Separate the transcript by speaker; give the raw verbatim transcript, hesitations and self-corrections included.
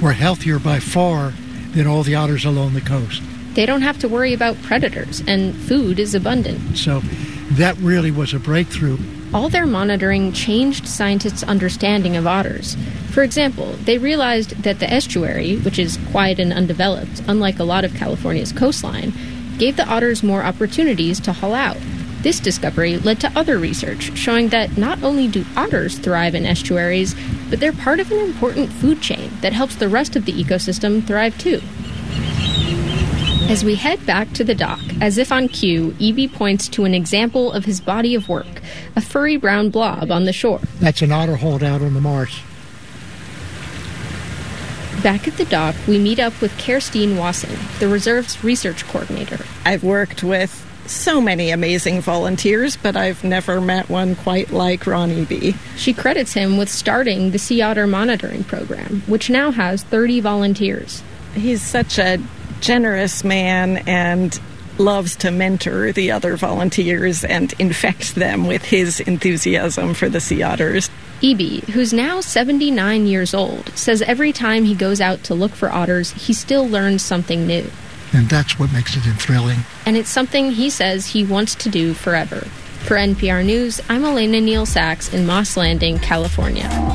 Speaker 1: were healthier by far than all the otters along the coast.
Speaker 2: They don't have to worry about predators, and food is abundant.
Speaker 1: So that really was a breakthrough.
Speaker 2: All their monitoring changed scientists' understanding of otters. For example, they realized that the estuary, which is quiet and undeveloped, unlike a lot of California's coastline, gave the otters more opportunities to haul out. This discovery led to other research showing that not only do otters thrive in estuaries, but they're part of an important food chain that helps the rest of the ecosystem thrive too. As we head back to the dock, as if on cue, E B points to an example of his body of work, a furry brown blob on the shore.
Speaker 1: That's an otter hauled out on the marsh.
Speaker 2: Back at the dock, we meet up with Kerstine Wasson, the reserve's research coordinator.
Speaker 3: I've worked with so many amazing volunteers, but I've never met one quite like Ron Eby.
Speaker 2: She credits him with starting the Sea Otter Monitoring Program, which now has thirty volunteers.
Speaker 3: He's such a generous man and loves to mentor the other volunteers and infect them with his enthusiasm for the sea otters.
Speaker 2: Eby, who's now seventy-nine years old, says every time he goes out to look for otters, he still learns something new.
Speaker 1: And that's what makes it thrilling.
Speaker 2: And it's something he says he wants to do forever. For N P R News, I'm Elena Neal Sachs in Moss Landing, California.